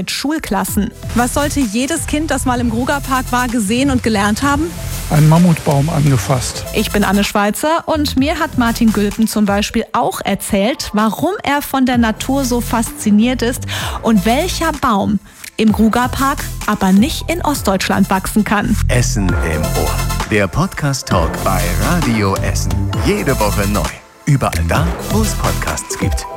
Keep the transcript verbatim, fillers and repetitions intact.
mit Schulklassen. Was sollte jedes Kind, das mal im Grugapark war, gesehen und gelernt haben? Einen Mammutbaum angefasst. Ich bin Anne Schweizer und mir hat Martin Gülpen zum Beispiel auch erzählt, warum er von der Natur so fasziniert ist und welcher Baum im Grugapark, aber nicht in Ostdeutschland wachsen kann. Essen im Ohr. Der Podcast-Talk bei Radio Essen. Jede Woche neu. Überall da, wo es Podcasts gibt.